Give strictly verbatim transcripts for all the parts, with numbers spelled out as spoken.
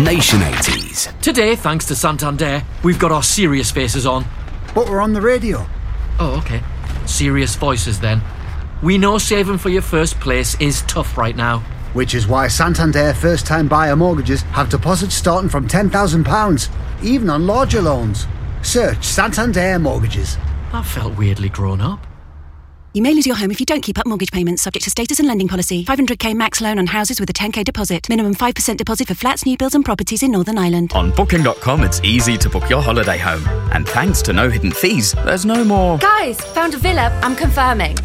Nation eighties. Today, thanks to Santander, we've got our serious faces on. But we're on the radio. Oh, okay. Serious voices then. We know saving for your first place is tough right now. Which is why Santander first-time buyer mortgages have deposits starting from ten thousand pounds, even on larger loans. Search Santander Mortgages. That felt weirdly grown up. You may lose your home if you don't keep up mortgage payments, subject to status and lending policy. five hundred k max loan on houses with a ten k deposit. Minimum five percent deposit for flats, new builds and properties in Northern Ireland. On Booking dot com, it's easy to book your holiday home. And thanks to no hidden fees, there's no more... Guys, found a villa. I'm confirming.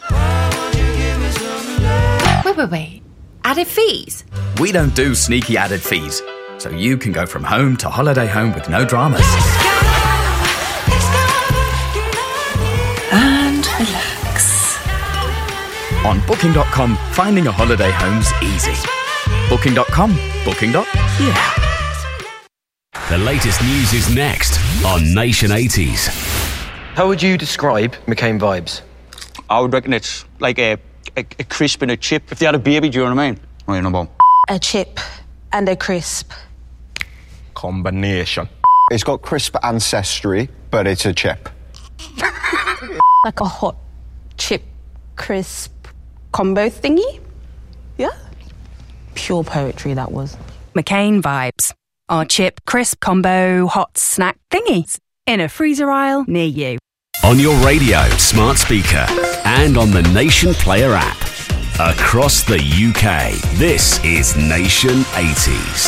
Wait, wait, wait. Added fees? We don't do sneaky added fees. So you can go from home to holiday home with no dramas. And relax. On Booking dot com, finding a holiday home's easy. Booking dot com. Booking. Yeah. The latest news is next on Nation eighties. How would you describe McCain vibes? I would reckon it's like a, a, a crisp and a chip. If they had a baby, do you know what I mean? Right, no bomb. A chip and a crisp. Combination. It's got crisp ancestry, but it's a chip. Like a hot chip crisp combo thingy? Yeah? Pure poetry, that was. McCain vibes. Our chip crisp combo hot snack thingies. In a freezer aisle near you. On your radio, smart speaker, and on the Nation Player app. Across the U K, this is Nation eighties.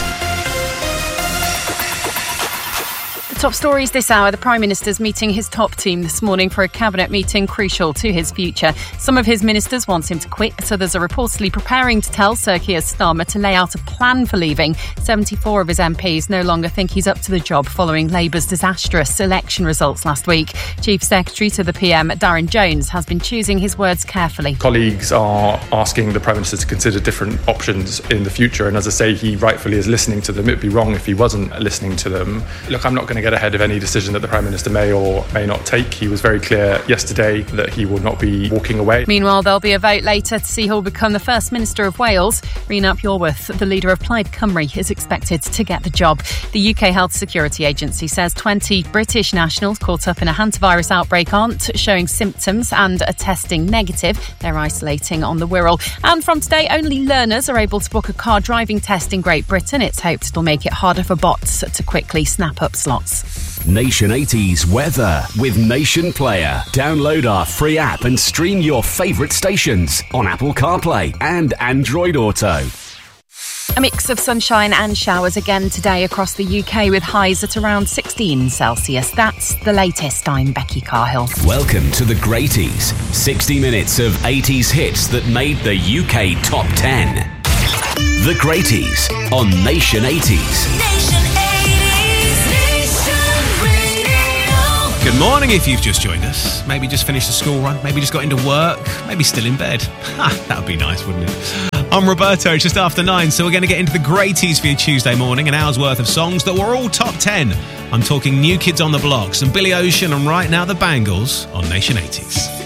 Top stories this hour. The Prime Minister's meeting his top team this morning for a cabinet meeting crucial to his future. Some of his ministers want him to quit, so others are reportedly preparing to tell Sir Keir Starmer to lay out a plan for leaving. seventy-four of his M Ps no longer think he's up to the job following Labour's disastrous election results last week. Chief Secretary to the P M, Darren Jones, has been choosing his words carefully. Colleagues are asking the Prime Minister to consider different options in the future, and as I say, he rightfully is listening to them. It would be wrong if he wasn't listening to them. Look, I'm not going to get ahead of any decision that the Prime Minister may or may not take. He was very clear yesterday that he will not be walking away. Meanwhile, there'll be a vote later to see who will become the first Minister of Wales. Rhys ap Iorwerth, the leader of Plaid Cymru, is expected to get the job. The U K Health Security Agency says twenty British nationals caught up in a hantavirus outbreak aren't showing symptoms and are testing negative. They're isolating on the Wirral. And from today, only learners are able to book a car driving test in Great Britain. It's hoped it'll make it harder for bots to quickly snap up slots. Nation eighties weather with Nation Player. Download our free app and stream your favourite stations on Apple CarPlay and Android Auto. A mix of sunshine and showers again today across the U K with highs at around sixteen Celsius. That's the latest. I'm Becky Carhill. Welcome to the Greaties. sixty minutes of eighties hits that made the U K top ten. The Greaties on Nation eighties. Nation eighties, Nation Radio. Good morning if you've just joined us. Maybe just finished the school run, maybe just got into work, maybe still in bed. Ha, that would be nice, wouldn't it? I'm Roberto, it's just after nine, so we're going to get into the Greaties for your Tuesday morning, an hour's worth of songs that were all top ten. I'm talking New Kids on the Block, some Billy Ocean, and right now the Bangles on Nation eighties.